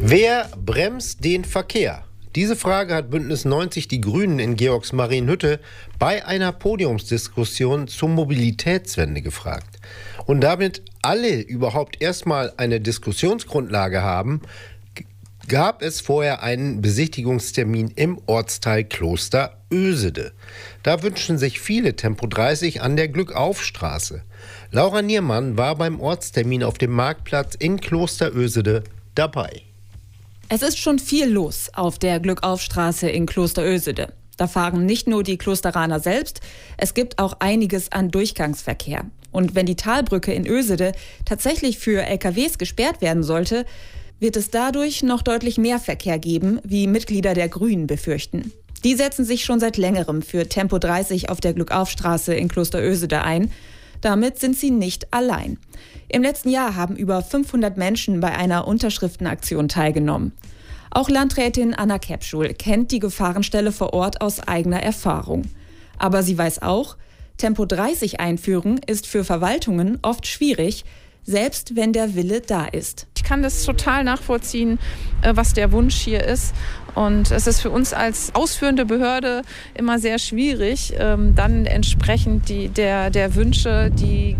Wer bremst den Verkehr? Diese Frage hat Bündnis 90 Die Grünen in Georgsmarienhütte bei einer Podiumsdiskussion zur Mobilitätswende gefragt. Und damit alle überhaupt erstmal eine Diskussionsgrundlage haben, gab es vorher einen Besichtigungstermin im Ortsteil Kloster Oesede. Da wünschen sich viele Tempo 30 an der Glückaufstraße. Laura Niermann war beim Ortstermin auf dem Marktplatz in Kloster Oesede dabei. Es ist schon viel los auf der Glückaufstraße in Kloster Oesede. Da fahren nicht nur die Klosteraner selbst, es gibt auch einiges an Durchgangsverkehr. Und wenn die Talbrücke in Oesede tatsächlich für LKWs gesperrt werden sollte, wird es dadurch noch deutlich mehr Verkehr geben, wie Mitglieder der Grünen befürchten. Die setzen sich schon seit längerem für Tempo 30 auf der Glückaufstraße in Kloster Oesede ein. Damit sind sie nicht allein. Im letzten Jahr haben über 500 Menschen bei einer Unterschriftenaktion teilgenommen. Auch Landrätin Anna Kepschul kennt die Gefahrenstelle vor Ort aus eigener Erfahrung. Aber sie weiß auch, Tempo 30 einführen ist für Verwaltungen oft schwierig, selbst wenn der Wille da ist. Ich kann das total nachvollziehen, was der Wunsch hier ist. Und es ist für uns als ausführende Behörde immer sehr schwierig, dann entsprechend der Wünsche, die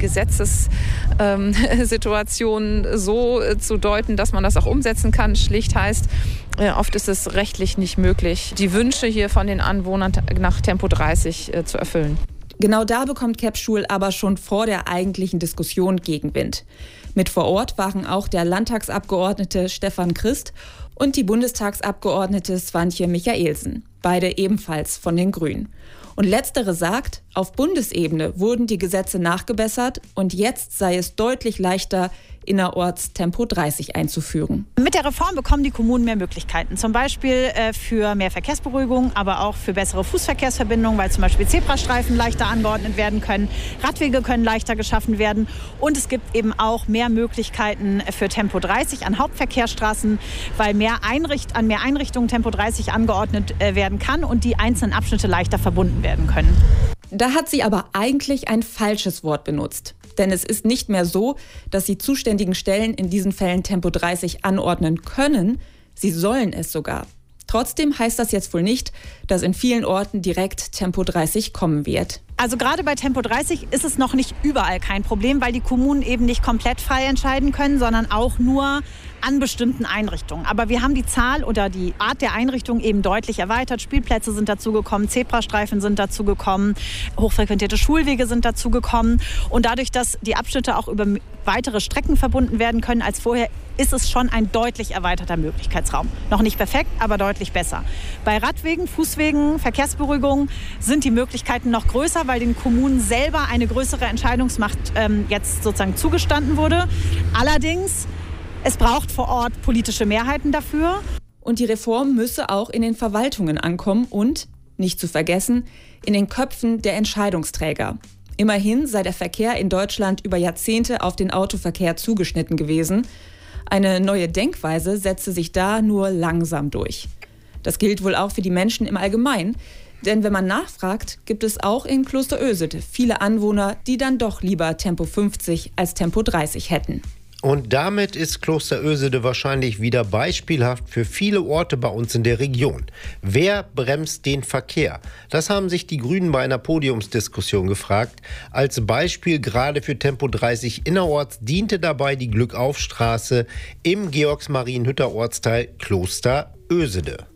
Gesetzessituation so zu deuten, dass man das auch umsetzen kann. Schlicht heißt, oft ist es rechtlich nicht möglich, die Wünsche hier von den Anwohnern nach Tempo 30 zu erfüllen. Genau da bekommt Kepschul aber schon vor der eigentlichen Diskussion Gegenwind. Mit vor Ort waren auch der Landtagsabgeordnete Stefan Christ und die Bundestagsabgeordnete Swantje Michaelsen, beide ebenfalls von den Grünen. Und letztere sagt, auf Bundesebene wurden die Gesetze nachgebessert und jetzt sei es deutlich leichter, innerorts Tempo 30 einzuführen. Mit der Reform bekommen die Kommunen mehr Möglichkeiten, zum Beispiel für mehr Verkehrsberuhigung, aber auch für bessere Fußverkehrsverbindungen, weil zum Beispiel Zebrastreifen leichter angeordnet werden können, Radwege können leichter geschaffen werden und es gibt eben auch mehr Möglichkeiten für Tempo 30 an Hauptverkehrsstraßen, weil an mehr Einrichtungen Tempo 30 angeordnet werden kann und die einzelnen Abschnitte leichter verbunden werden können. Da hat sie aber eigentlich ein falsches Wort benutzt. Denn es ist nicht mehr so, dass die zuständigen Stellen in diesen Fällen Tempo 30 anordnen können. Sie sollen es sogar. Trotzdem heißt das jetzt wohl nicht, dass in vielen Orten direkt Tempo 30 kommen wird. Also gerade bei Tempo 30 ist es noch nicht überall kein Problem, weil die Kommunen eben nicht komplett frei entscheiden können, sondern auch nur an bestimmten Einrichtungen. Aber wir haben die Zahl oder die Art der Einrichtung eben deutlich erweitert. Spielplätze sind dazugekommen, Zebrastreifen sind dazugekommen, hochfrequentierte Schulwege sind dazugekommen. Und dadurch, dass die Abschnitte auch über weitere Strecken verbunden werden können als vorher, ist es schon ein deutlich erweiterter Möglichkeitsraum. Noch nicht perfekt, aber deutlich besser. Bei Radwegen, Fußwegen, Verkehrsberuhigung sind die Möglichkeiten noch größer, weil den Kommunen selber eine größere Entscheidungsmacht jetzt sozusagen zugestanden wurde. Allerdings, es braucht vor Ort politische Mehrheiten dafür. Und die Reform müsse auch in den Verwaltungen ankommen und, nicht zu vergessen, in den Köpfen der Entscheidungsträger. Immerhin sei der Verkehr in Deutschland über Jahrzehnte auf den Autoverkehr zugeschnitten gewesen. Eine neue Denkweise setze sich da nur langsam durch. Das gilt wohl auch für die Menschen im Allgemeinen. Denn wenn man nachfragt, gibt es auch in Kloster Oesede viele Anwohner, die dann doch lieber Tempo 50 als Tempo 30 hätten. Und damit ist Kloster Oesede wahrscheinlich wieder beispielhaft für viele Orte bei uns in der Region. Wer bremst den Verkehr? Das haben sich die Grünen bei einer Podiumsdiskussion gefragt. Als Beispiel gerade für Tempo 30 innerorts diente dabei die Glückaufstraße im Georgsmarienhütter Ortsteil Kloster Oesede.